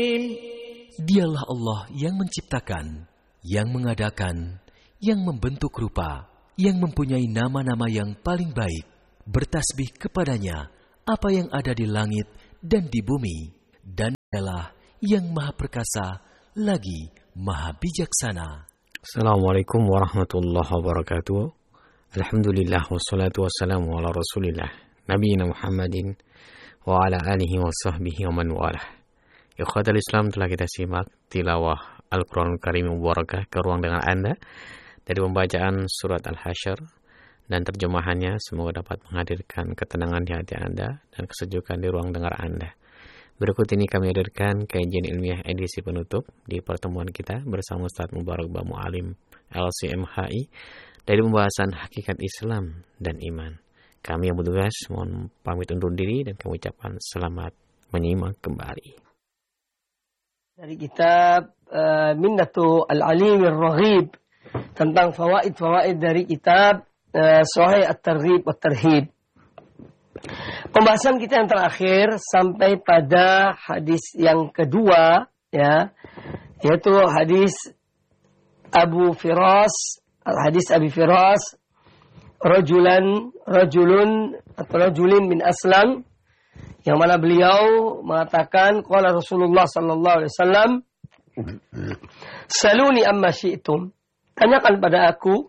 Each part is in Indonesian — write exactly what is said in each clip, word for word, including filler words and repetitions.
Dialah Allah yang menciptakan, yang mengadakan, yang membentuk rupa, yang mempunyai nama-nama yang paling baik. Bertasbih kepadanya apa yang ada di langit dan di bumi. Dan dialah yang maha perkasa lagi maha bijaksana. Assalamualaikum warahmatullahi wabarakatuh. Alhamdulillah wassalatu wassalamu ala rasulillah Nabiina Muhammadin wa ala alihi wa sahbihi wa man walah. Ikhwatal Islam, telah kita simak tilawah Al-Quranul Karim Mubarakah ke ruang dengan Anda dari pembacaan surat Al-Hasyr dan terjemahannya. Semoga dapat menghadirkan ketenangan di hati Anda dan kesejukan di ruang dengar Anda. Berikut ini kami hadirkan kajian ilmiah edisi penutup di pertemuan kita bersama Ustaz Mubarak Bamu Alim L C M H I dari pembahasan hakikat Islam dan iman. Kami yang bertugas mohon pamit undur diri dan kami ucapkan selamat menyimak kembali. Dari kitab uh, Minnatu Al-Alim Ar-Raghib tentang fawaid-fawaid dari kitab uh, Sahih At-Targhib Wat-Tarhib. Pembahasan kita yang terakhir sampai pada hadis yang kedua, ya, yaitu hadis Abu Firas, hadis Abi Firas, rajulan rajulun atau rajulin min Aslam, yang mana beliau mengatakan qala Rasulullah sallallahu alaihi wasallam, saluni amma syi'tum, tanyakan pada aku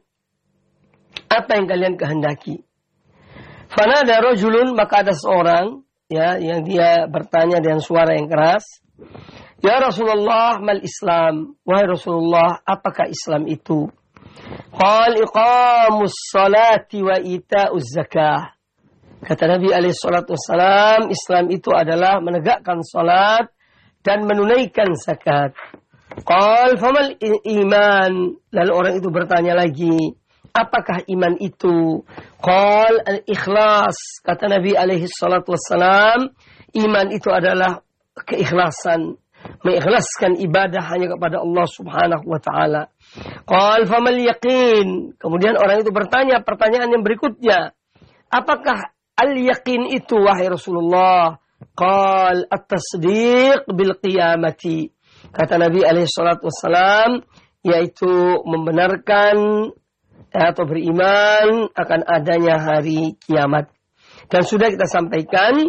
apa yang kalian kehendaki. Fanada rajulun, maka ada seorang, ya, yang dia bertanya dengan suara yang keras, ya Rasulullah, mal Islam, wahai Rasulullah, apakah Islam itu? Qal iqamus salati wa ita'uz zakah. Kata Nabi alaihi salatu wassalam, Islam itu adalah menegakkan salat dan menunaikan zakat. Qal famal iman, lalu orang itu bertanya lagi, apakah iman itu? Qal al-ikhlas, kata Nabi alaihi salatu wassalam, iman itu adalah keikhlasan, mengikhlaskan ibadah hanya kepada Allah Subhanahu wa taala. Qal famal yaqin, kemudian orang itu bertanya pertanyaan yang berikutnya, apakah al-yaqin itu wahai Rasulullah? Qal at-tasdiq bil qiyamati, kata Nabi alaihi salatu wassalam, yaitu membenarkan atau beriman akan adanya hari kiamat. Dan sudah kita sampaikan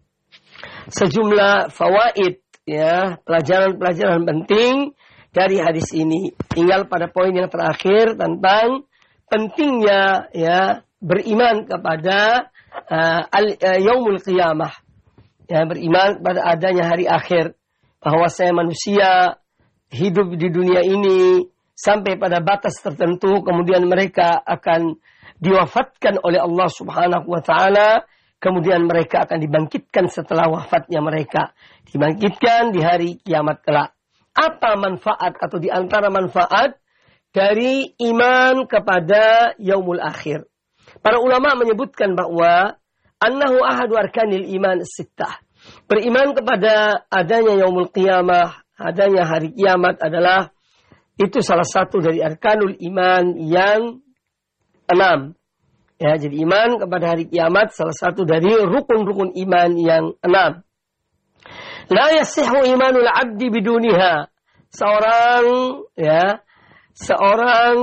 sejumlah fawaid, ya, pelajaran-pelajaran penting dari hadis ini. Tinggal pada poin yang terakhir tentang pentingnya, ya, beriman kepada uh, al, uh, yaumul qiyamah, ya, beriman kepada adanya hari akhir, bahwa saya manusia hidup di dunia ini sampai pada batas tertentu, kemudian mereka akan diwafatkan oleh Allah Subhanahu wa taala, kemudian mereka akan dibangkitkan setelah wafatnya mereka, dibangkitkan di hari kiamat kelak. Apa manfaat atau di antara manfaat dari iman kepada yaumul akhir? Para ulama menyebutkan bahwa annahu ahadu arkanil iman sittah. Beriman kepada adanya yaumul qiyamah, adanya hari kiamat adalah itu salah satu dari arkanul iman yang enam. Ya, jadi iman kepada hari kiamat salah satu dari rukun-rukun iman yang enam. La yasihu imanul abdi biduniha. Seorang, ya, seorang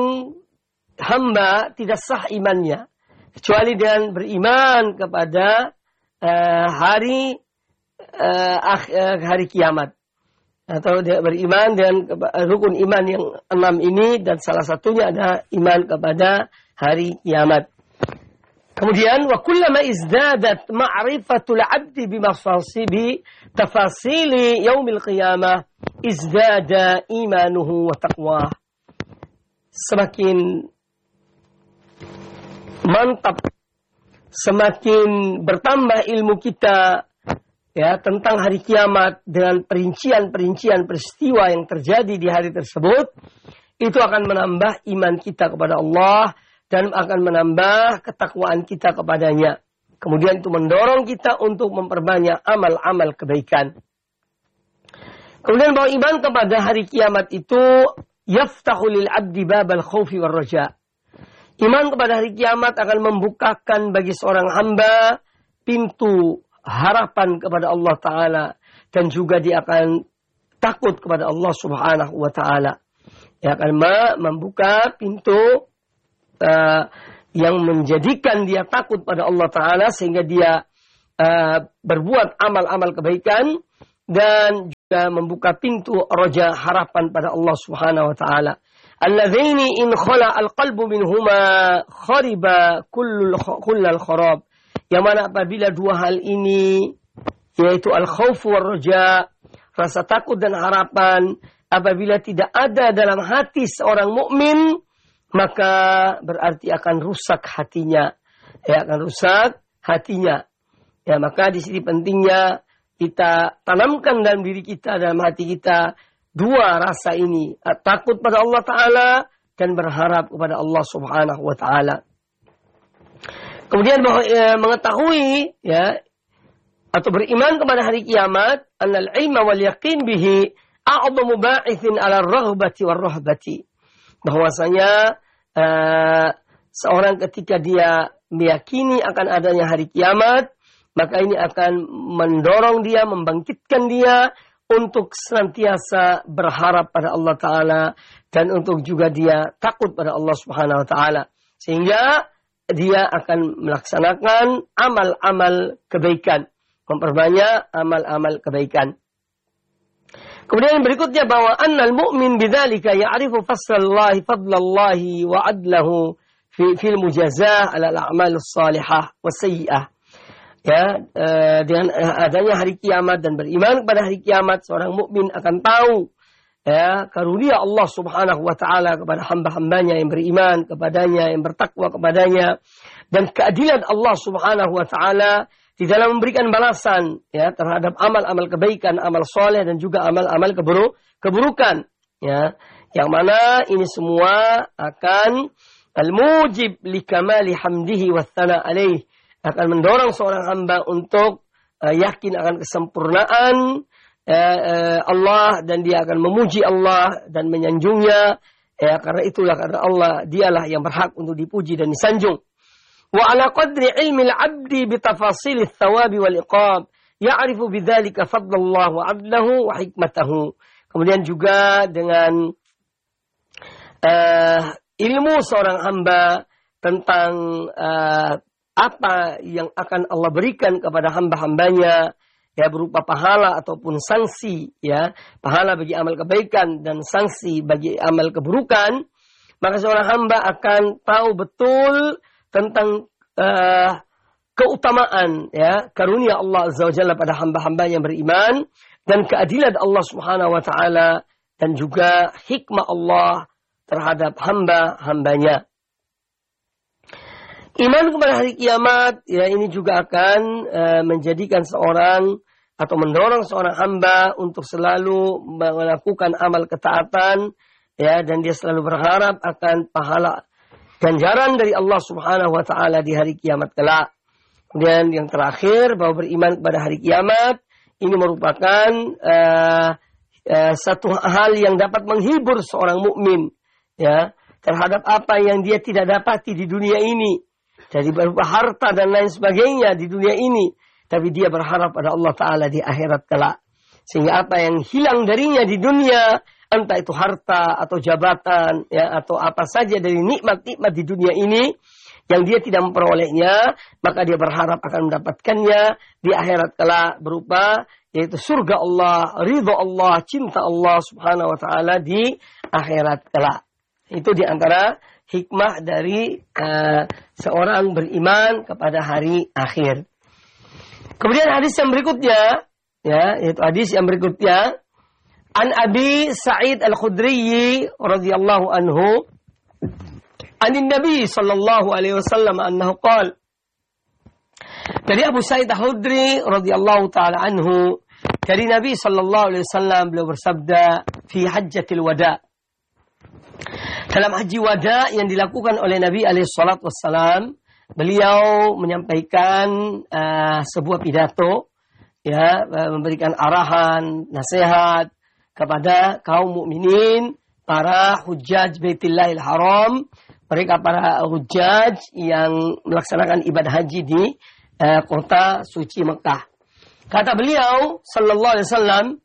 hamba tidak sah imannya kecuali dengan beriman kepada uh, hari uh, uh, hari kiamat. Atau dia beriman dengan rukun iman yang enam ini, dan salah satunya adalah iman kepada hari kiamat. Kemudian wa kullama izdadat ma'rifatul 'abdi bimafasibi tafasili yaumil qiyamah izdada imanuhu wa taqwa. Semakin mantap, semakin bertambah ilmu kita, ya, tentang hari kiamat dengan perincian-perincian peristiwa yang terjadi di hari tersebut, itu akan menambah iman kita kepada Allah dan akan menambah ketakwaan kita kepadanya. Kemudian itu mendorong kita untuk memperbanyak amal-amal kebaikan. Kemudian bahwa iman kepada hari kiamat itu yaftahu lil abdi babal khaufi war raja. Iman kepada hari kiamat akan membukakan bagi seorang hamba pintu harapan kepada Allah Ta'ala. Dan juga dia akan takut kepada Allah Subhanahu wa taala. Ya, karena membuka pintu uh, yang menjadikan dia takut pada Allah taala sehingga dia uh, berbuat amal-amal kebaikan, dan juga membuka pintu roja harapan pada Allah Subhanahu wa taala. Alladzini in khala al-qalbu minhuma khariba kullul kullal kharab. Yang mana apabila dua hal ini, yaitu al-khauf war roja, rasa takut dan harapan, apabila tidak ada dalam hati seorang mukmin, maka berarti akan rusak hatinya. Ya, akan rusak hatinya. Ya, maka di sini pentingnya kita tanamkan dalam diri kita, dalam hati kita, dua rasa ini. Takut pada Allah Ta'ala dan berharap kepada Allah Subhanahu wa Ta'ala. Kemudian mengetahui, ya, atau beriman kepada hari kiamat, annal ilma wal yaqin bihi a'zamu ba'ithin ala raghbati war rahbati. Bahwasanya uh, seorang ketika dia meyakini akan adanya hari kiamat, maka ini akan mendorong dia, membangkitkan dia untuk senantiasa berharap pada Allah Ta'ala, dan untuk juga dia takut pada Allah Subhanahu wa Ta'ala. Sehingga dia akan melaksanakan amal-amal kebaikan, memperbanyak amal-amal kebaikan. Kemudian yang berikutnya, bahwa annal mu'min bidzalika ya'rifu faslallahi fadlallahi wa adlahu fi fil mujazah ala al-a'mal as-salihah wa sayyi'ah. Ya, uh, dengan adanya hari kiamat dan beriman kepada hari kiamat, seorang mukmin akan tahu, ya, karunia Allah Subhanahu wa Ta'ala kepada hamba-hambanya yang beriman kepadanya, yang bertakwa kepadanya, dan keadilan Allah Subhanahu wa Ta'ala di dalam memberikan balasan, ya, terhadap amal-amal kebaikan, amal soleh, dan juga amal-amal keburu, keburukan, ya, yang mana ini semua akan al-mujib li kamali hamdihi wa thana alaih, akan mendorong seorang hamba untuk uh, yakin akan kesempurnaan uh, uh, Allah, dan dia akan memuji Allah dan menyanjungnya, ya, karena itulah, karena Allah dialah yang berhak untuk dipuji dan disanjung. Wa ala qadri ilmi al-'abdi bi tafasil ats-tsawabi wal iqab ya'rifu bidzalika fadlallah wa 'adlahu wa hikmatahu. Kemudian juga dengan uh, ilmu seorang hamba tentang uh, apa yang akan Allah berikan kepada hamba-hambanya, ya, berupa pahala ataupun sanksi, ya, pahala bagi amal kebaikan dan sanksi bagi amal keburukan, maka seorang hamba akan tahu betul tentang uh, keutamaan, ya, karunia Allah Azza wa Jalla pada hamba-hamba yang beriman, dan keadilan Allah Subhanahu wa Ta'ala, dan juga hikmah Allah terhadap hamba-hambanya. Iman kepada hari kiamat, ya, ini juga akan uh, menjadikan seorang atau mendorong seorang hamba untuk selalu melakukan amal ketaatan, ya, dan dia selalu berharap akan pahala ganjaran dari Allah Subhanahu wa Ta'ala di hari kiamat kelak. Kemudian yang terakhir, bahwa beriman kepada hari kiamat ini merupakan uh, uh, satu hal yang dapat menghibur seorang mukmin, ya, terhadap apa yang dia tidak dapati di dunia ini, dari berupa harta dan lain sebagainya di dunia ini, tapi dia berharap pada Allah Ta'ala di akhirat kelak. Sehingga apa yang hilang darinya di dunia, entah itu harta atau jabatan, ya, atau apa saja dari nikmat-nikmat di dunia ini, yang dia tidak memperolehnya, maka dia berharap akan mendapatkannya di akhirat kelak, berupa yaitu surga Allah, ridho Allah, cinta Allah Subhanahu wa Ta'ala di akhirat kelak. Itu di antara hikmah dari uh, seorang beriman kepada hari akhir. Kemudian hadis yang berikutnya, ya, yaitu hadis yang berikutnya, an Abi Sa'id Al-Khudri radhiyallahu anhu, anin Nabi sallallahu alaihi wasallam annahu qala. Dari Abu Sa'id Al-Khudri radhiyallahu taala anhu, dari Nabi sallallahu alaihi wasallam, beliau bersabda fi hajjatil wada', dalam haji wada yang dilakukan oleh Nabi alaihi salatu wassalam, beliau menyampaikan uh, sebuah pidato, ya, memberikan arahan, nasihat kepada kaum mukminin, para hujjaj Baitillahil Haram, mereka para hujjaj yang melaksanakan ibadah haji di uh, kota suci Mekah. Kata beliau sallallahu alaihi wasallam,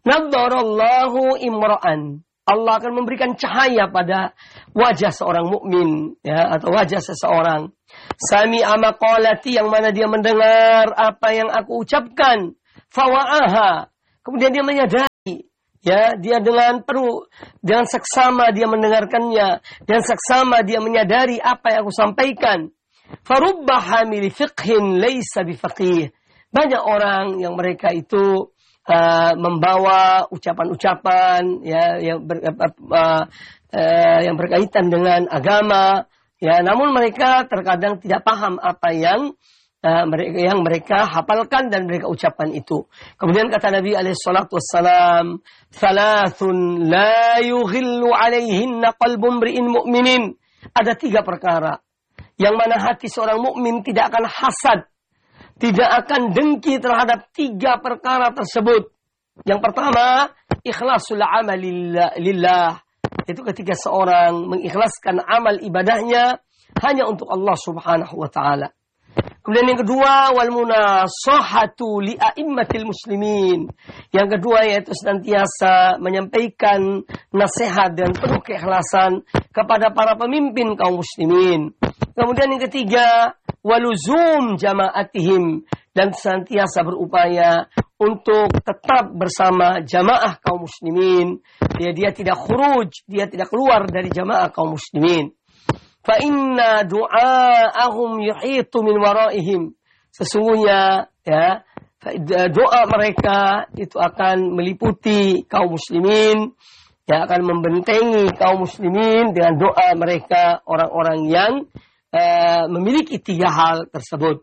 Nadharallahu imra'an. Allah akan memberikan cahaya pada wajah seorang mukmin, ya, atau wajah seseorang. Sami'a maqalati, yang mana dia mendengar apa yang aku ucapkan. Fawa'aha, kemudian dia menyadari, ya, dia dengan penuh, dengan seksama dia mendengarkannya, dan seksama dia menyadari apa yang aku sampaikan. Farubba hamili fiqhin laysa bifaqih. Banyak orang yang mereka itu Uh, membawa ucapan-ucapan, ya, yang, ber, uh, uh, uh, yang berkaitan dengan agama, ya, namun mereka terkadang tidak paham apa yang uh, mereka yang mereka hafalkan dan mereka ucapkan itu. Kemudian kata Nabi alaihi salatu wassalam, "Thalathun la yughillu alaihinna qalbu imri'in mu'minin." Ada tiga perkara yang mana hati seorang mukmin tidak akan hasad, tidak akan dengki terhadap tiga perkara tersebut. Yang pertama, ikhlasul amal lillah. Itu ketika seorang mengikhlaskan amal ibadahnya hanya untuk Allah Subhanahu wa taala. Kemudian yang kedua, wal munasahatu li a'immatil muslimin. Yang kedua yaitu senantiasa menyampaikan nasihat dan penuh keikhlasan kepada para pemimpin kaum muslimin. Kemudian yang ketiga, waluzum jama'atihim, dan senantiasa berupaya untuk tetap bersama jamaah kaum muslimin. Dia, dia tidak khuruj, dia tidak keluar dari jamaah kaum muslimin. Fa inna du'aahum yuhitu min waraihim. Sesungguhnya, ya, doa mereka itu akan meliputi kaum muslimin, yang akan membentengi kaum muslimin dengan doa mereka, orang-orang yang uh, memiliki tiga hal tersebut.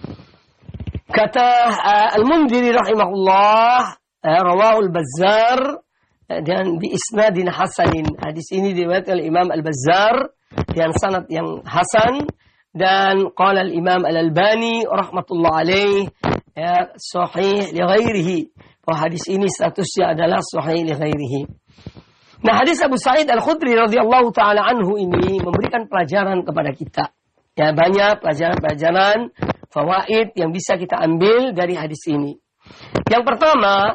Kata uh, Al-Mundhiri rahimahullah, uh, rawahul Bazzar, uh, dan bi isnadin hasanin. Hadis ini diriwayatkan oleh Imam Al-Bazzar dengan sanad yang hasan, dan qala al-Imam Al-Albani rahmatullah alaih, ya, sahih li ghairihi. Bahwa hadis ini statusnya adalah sahih li ghairihi. Nah, hadis Abu Sa'id Al-Khudri radhiyallahu taala anhu ini memberikan pelajaran kepada kita. Ya, banyak pelajaran-pelajaran fawaid yang bisa kita ambil dari hadis ini. Yang pertama,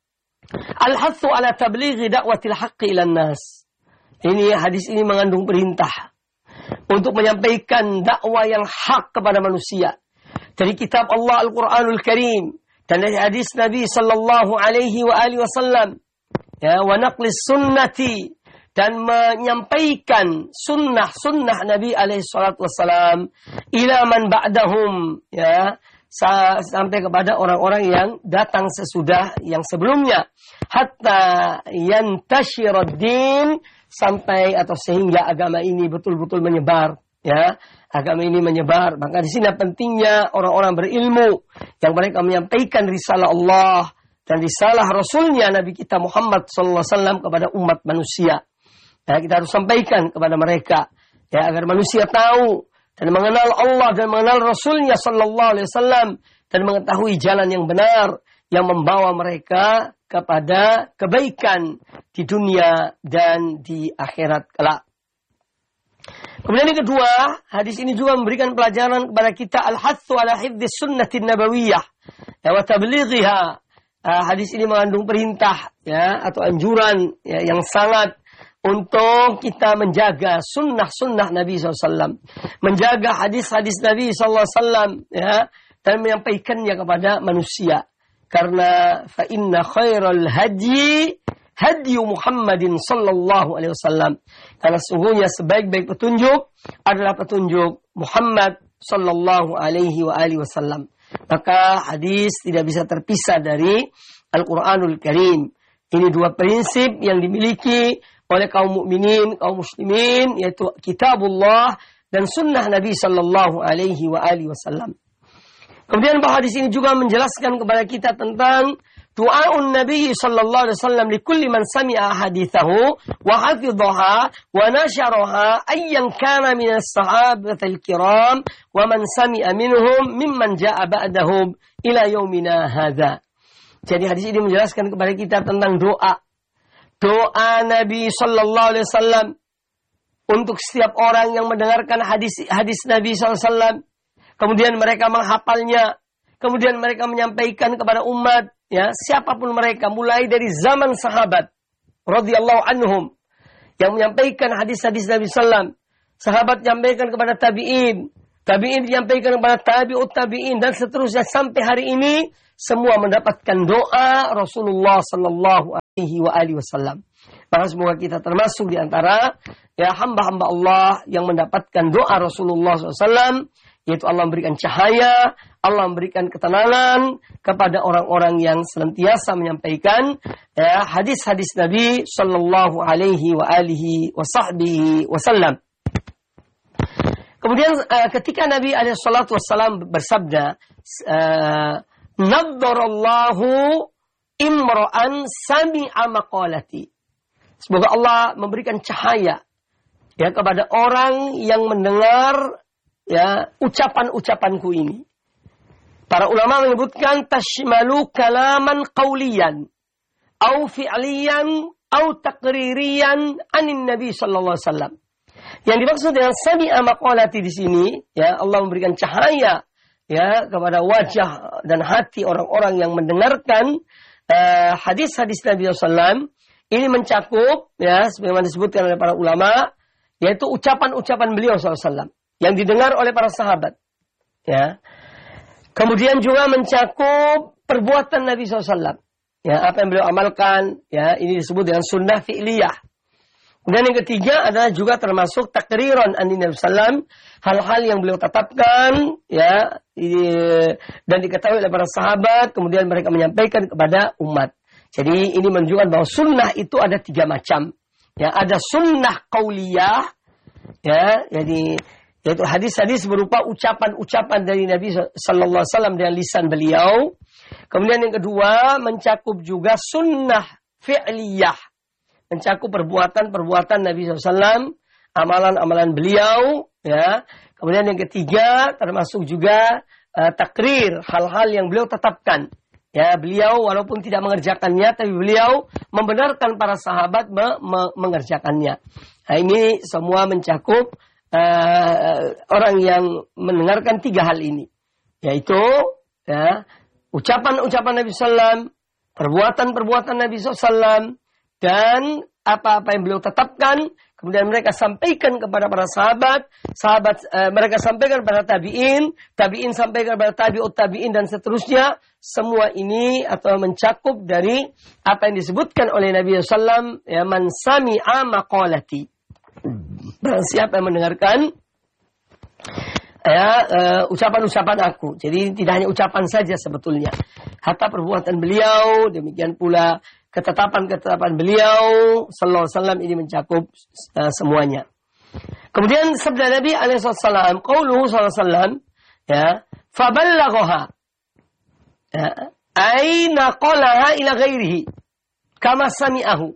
al-hathu ala tablighi da'watil haqqi ilan nas. Ini hadis ini mengandung perintah untuk menyampaikan dakwah yang hak kepada manusia dari kitab Allah Al-Qur'anul Karim dan dari hadis Nabi sallallahu alaihi wa alihi wasallam, ya, wa naqlis sunnati, dan menyampaikan sunnah-sunnah Nabi alaihi salatu wassalam ila man ba'dahum, ya, sampai kepada orang-orang yang datang sesudah yang sebelumnya, hatta yantashirad din, sampai atau sehingga agama ini betul-betul menyebar, ya, agama ini menyebar. Maka di sini pentingnya orang-orang berilmu yang mereka menyampaikan risalah Allah dan risalah Rasulnya Nabi kita Muhammad sallallahu alaihi wasallam kepada umat manusia. Ya, kita harus sampaikan kepada mereka, ya, agar manusia tahu dan mengenal Allah dan mengenal Rasulnya sallallahu alaihi wasallam dan mengetahui jalan yang benar yang membawa mereka kepada kebaikan di dunia dan di akhirat kelak. Kemudian yang kedua, hadis ini juga memberikan pelajaran kepada kita al-hathu ala hifdhis sunnatin nabawiyah, ya, wa tablighiha. Uh, hadis ini mengandung perintah, ya, atau anjuran, ya, yang sangat untuk kita menjaga sunnah-sunnah Nabi shallallahu alaihi wasallam, menjaga hadis-hadis Nabi shallallahu alaihi wasallam, ya, dan menyampaikannya kepada manusia. Karena fa inna khairal hadyi hadyu Muhammadin sallallahu alaihi wasallam. Karena sungguhnya sebaik-baik petunjuk adalah petunjuk Muhammad sallallahu alaihi wa alihi wasallam. Maka hadis tidak bisa terpisah dari Al-Qur'anul Karim. Ini dua prinsip yang dimiliki oleh kaum mukminin, kaum muslimin, yaitu kitabullah dan sunnah Nabi sallallahu alaihi wa alihi wasallam. Kemudian bahwa hadis ini juga menjelaskan kepada kita tentang du'aun Nabi sallallahu alaihi wasallam li kulli man sami'a hadithahu wa hafidhaha wa nasharaha ayyan kana min as-sahabatil kiram wa man sami'a minhum mimman ja'a ba'dahum ila yaumina hadza. Jadi hadis ini menjelaskan kepada kita tentang doa. Doa Nabi sallallahu alaihi wasallam untuk setiap orang yang mendengarkan hadis hadis Nabi sallallahu alaihi wasallam, kemudian mereka menghafalnya, kemudian mereka menyampaikan kepada umat ya, siapapun mereka, mulai dari zaman sahabat radhiyallahu anhum yang menyampaikan hadis-hadis Nabi sallam, sahabat menyampaikan kepada tabi'in, tabi'in menyampaikan kepada tabi'ut tabi'in, dan seterusnya sampai hari ini, semua mendapatkan doa Rasulullah sallallahu alaihi wa alihi wasallam. Maka semoga kita termasuk di antara ya hamba-hamba Allah yang mendapatkan doa Rasulullah sallallahu alaihi wasallam, yaitu Allah memberikan cahaya, Allah memberikan ketenangan kepada orang-orang yang senantiasa menyampaikan ya, hadis-hadis Nabi sallallahu alaihi wa alihi wa sahbihi wasallam. Kemudian uh, ketika Nabi alaihi salatu wasallam bersabda, uh, "Naddarallahu imra'an sami'a maqalati." Semoga Allah memberikan cahaya ya kepada orang yang mendengar ya ucapan-ucapanku ini. Para ulama menyebutkan tashmalu kalaman qawliyan au fi'liyan au taqririyan anin Nabi sallallahu alaihi wasallam. Yang dimaksud dengan sami'a maqalati di sini ya, Allah memberikan cahaya ya kepada wajah dan hati orang-orang yang mendengarkan uh, hadis-hadis Nabi sallallahu alaihi wasallam. Ini mencakup ya sebagaimana disebutkan oleh para ulama, yaitu ucapan-ucapan beliau sallallahu alaihi wasallam yang didengar oleh para sahabat. Ya. Kemudian juga mencakup perbuatan Nabi sallallahu alaihi wasallam. Ya, apa yang beliau amalkan, ya, ini disebut dengan sunnah fi'liyah. Kemudian yang ketiga adalah juga termasuk takriran an Nabi sallallahu alaihi wasallam, hal-hal yang beliau tetapkan, ya, dan diketahui oleh para sahabat, kemudian mereka menyampaikan kepada umat. Jadi ini menunjukkan bahwa sunnah itu ada tiga macam. Ya, ada sunnah qauliyah, ya, jadi yaitu hadis-hadis berupa ucapan-ucapan dari Nabi sallallahu alaihi wasallam dengan lisan beliau. Kemudian yang kedua mencakup juga sunnah fi'liyah, mencakup perbuatan-perbuatan Nabi sallallahu alaihi wasallam, amalan-amalan beliau, ya. Kemudian yang ketiga termasuk juga uh, takrir, hal-hal yang beliau tetapkan. Ya, beliau walaupun tidak mengerjakannya, tapi beliau membenarkan para sahabat me- me- mengerjakannya. Nah, ini semua mencakup uh, orang yang mendengarkan tiga hal ini, yaitu ya, ucapan-ucapan Nabi sallallahu alaihi wasallam, perbuatan-perbuatan Nabi sallallahu alaihi wasallam, dan apa-apa yang beliau tetapkan. Kemudian mereka sampaikan kepada para sahabat, sahabat uh, mereka sampaikan kepada tabi'in, tabi'in sampaikan kepada tabi'ut tabi'in, dan seterusnya. Semua ini atau mencakup dari apa yang disebutkan oleh Nabi sallallahu alaihi wasallam, ya, man sami'a maqalati. Barang siapa yang mendengarkan ya uh, ucapan-ucapan aku. Jadi tidak hanya ucapan saja sebetulnya, hatta perbuatan beliau, demikian pula ketetapan-ketetapan beliau sallallahu alaihi wasallam, ini mencakup uh, semuanya. Kemudian sabda Nabi alaihi wasallam, qauluhu sallallahu alaihi wasallam, ya, faballaghaha, ya, aina qalaha ila ghairihi kama sami'ahu.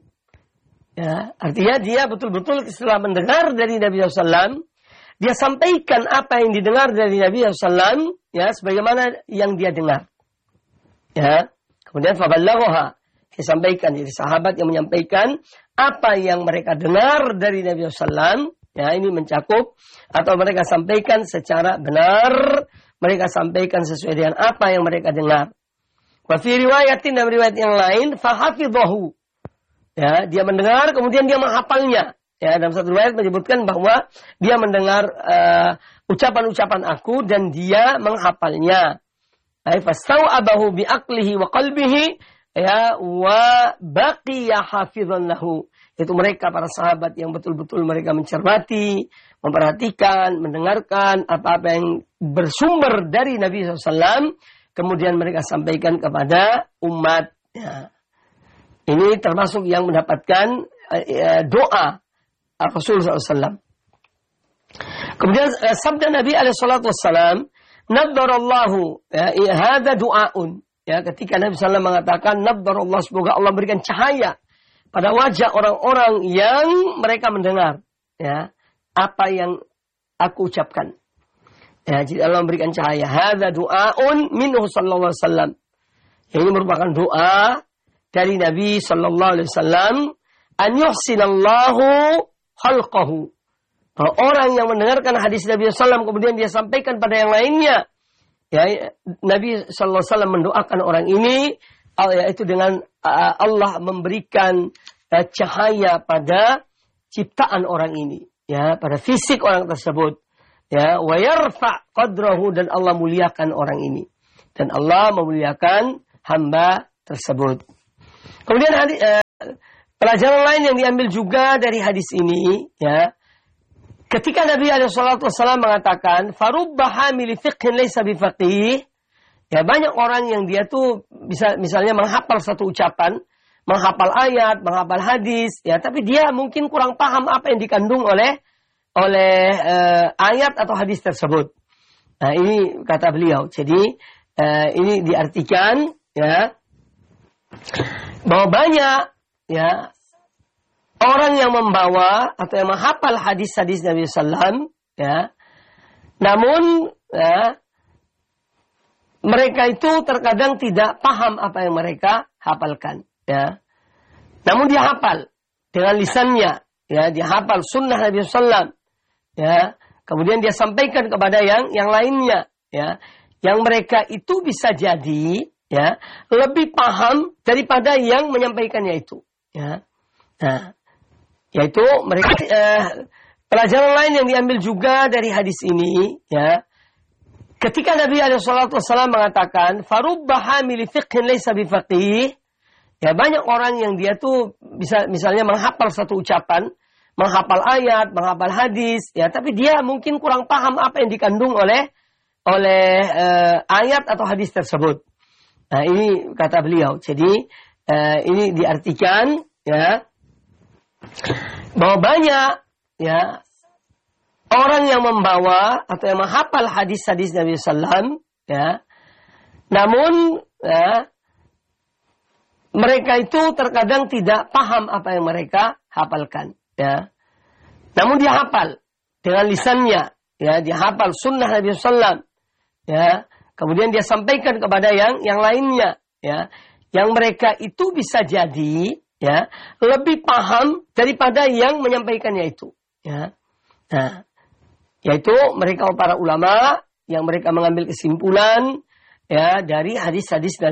Ya, artinya dia betul-betul setelah mendengar dari Nabi sallallahu alaihi wasallam, dia sampaikan apa yang didengar dari Nabi sallallahu alaihi wasallam, ya, sebagaimana yang dia dengar. Ya, kemudian faballaghaha, dia sampaikan, jadi sahabat yang menyampaikan apa yang mereka dengar dari Nabi sallallahu alaihi wasallam, ya, ini mencakup atau mereka sampaikan secara benar, mereka sampaikan sesuai dengan apa yang mereka dengar. Wa fi riwayatin, dalam riwayat yang lain, fahafidhahu, ya, dia mendengar kemudian dia menghafalnya. Ya, dalam satu riwayat menyebutkan bahwa dia mendengar uh, ucapan-ucapan aku dan dia menghafalnya. Ai fastau'abahu bi aqlihi wa qalbihi, ya, wa baqiya hafizan lahu. Itu mereka para sahabat yang betul-betul mereka mencermati, memperhatikan, mendengarkan apa-apa yang bersumber dari Nabi sallallahu alaihi wasallam, kemudian mereka sampaikan kepada umat. Ya. Ini termasuk yang mendapatkan uh, doa Rasul sallallahu alaihi wasallam. Kemudian uh, sabda Nabi alaihi salatu wassalam, naddarallahu, ya, hadza du'aun. Ya, ketika Nabi sallallahu alaihi wasallam mengatakan naddarallahu, semoga Allah berikan cahaya pada wajah orang-orang yang mereka mendengar, ya, apa yang aku ucapkan. Ya, jadi Allah memberikan cahaya. Hadza du'aun minhu sallallahu alaihi wasallam. Ini merupakan doa dari Nabi sallallahu alaihi wasallam, an yuhsinallahu khalqahu. Bahwa orang yang mendengarkan hadis Nabi sallallahu alaihi wasallam kemudian dia sampaikan pada yang lainnya. Ya, Nabi sallallahu alaihi wasallam mendoakan orang ini yaitu dengan uh, Allah memberikan uh, cahaya pada ciptaan orang ini, ya, pada fisik orang tersebut, ya, wa yarfa' qadrahu, dan Allah muliakan orang ini, dan Allah memuliakan hamba tersebut. Kemudian hadis, uh, pelajaran lain yang diambil juga dari hadis ini, ya, ketika Nabi alaihi salatu wasallam mengatakan farubba hamili fiqhin laysa bifaqih, ya, banyak orang yang dia tuh bisa misalnya menghafal satu ucapan, menghafal ayat, menghafal hadis, ya, tapi dia mungkin kurang paham apa yang dikandung oleh oleh uh, ayat atau hadis tersebut. Nah, ini kata beliau. Jadi uh, ini diartikan, ya, bahwa banyak, ya, orang yang membawa atau yang menghafal hadis-hadis Nabi sallallahu alaihi wasallam, ya, namun, ya, mereka itu terkadang tidak paham apa yang mereka hafalkan, ya. Namun dia hafal dengan lisannya, ya, dia hafal sunnah Nabi sallallahu alaihi wasallam, ya. Kemudian dia sampaikan kepada yang yang lainnya, ya. Yang mereka itu bisa jadi, ya, lebih paham daripada yang menyampaikannya itu, ya. Nah, yaitu mereka eh, pelajaran lain yang diambil juga dari hadis ini, ya. Ketika Nabi alaihi salatu wasallam mengatakan farubba hamili fiqhin laysa bifaqih, ya, banyak orang yang dia tuh bisa misalnya menghafal satu ucapan, menghafal ayat, menghafal hadis, ya, tapi dia mungkin kurang paham apa yang dikandung oleh oleh uh, ayat atau hadis tersebut. Nah, ini kata beliau. Jadi uh, ini diartikan, ya, bahwa banyak, ya, orang yang membawa atau yang menghafal hadis-hadis Nabi sallallahu alaihi wasallam, ya, namun, ya, mereka itu terkadang tidak paham apa yang mereka hafalkan, ya. Namun dia hafal dengan lisannya, ya, dia hafal sunnah Nabi sallallahu alaihi wasallam, ya. Kemudian dia sampaikan kepada yang yang lainnya, ya. Yang mereka itu bisa jadi, ya, lebih paham daripada yang menyampaikannya itu, ya. Nah, yaitu mereka para ulama yang mereka mengambil kesimpulan, ya, dari hadis-hadis